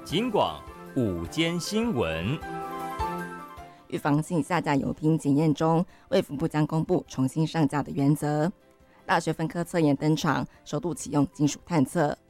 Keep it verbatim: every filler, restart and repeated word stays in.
警广午间新闻。 预防性下架油品检验中，卫福部将公布重新上架的原则。大学分科测验登场，首度启用金属探测。